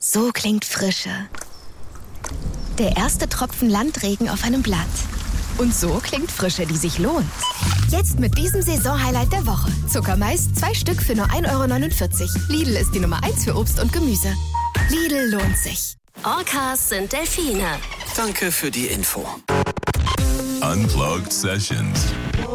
So klingt Frische. Der erste Tropfen Landregen auf einem Blatt. Und so klingt Frische, die sich lohnt. Jetzt mit diesem Saisonhighlight der Woche. Zuckermais, 2 Stück für nur 1,49 €. Lidl ist die Nummer 1 für Obst und Gemüse. Lidl lohnt sich. Orcas sind Delfine. Danke für die Info. Unplugged Sessions.